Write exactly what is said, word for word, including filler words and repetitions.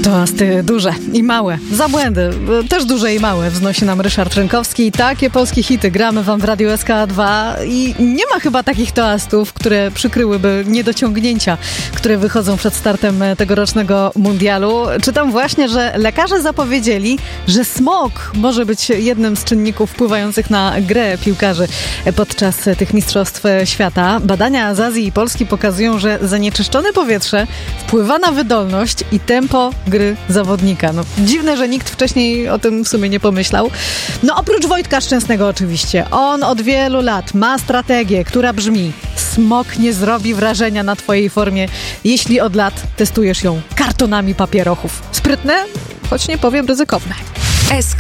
Toasty duże i małe. Za błędy, też duże i małe, wznosi nam Ryszard Rękowski. Takie polskie hity gramy wam w Radiu S K dwa i nie ma chyba takich toastów, które przykryłyby niedociągnięcia, które wychodzą przed startem tegorocznego mundialu. Czytam właśnie, że lekarze zapowiedzieli, że smog może być jednym z czynników wpływających na grę piłkarzy podczas tych mistrzostw świata. Badania z Azji i Polski pokazują, że zanieczyszczone powietrze wpływa na wydolność i tempo gry zawodnika. No, dziwne, że nikt wcześniej o tym w sumie nie pomyślał. No oprócz Wojtka Szczęsnego oczywiście. On od wielu lat ma strategię, która brzmi: smog nie zrobi wrażenia na twojej formie, jeśli od lat testujesz ją kartonami papierochów. Sprytne, choć nie powiem ryzykowne. S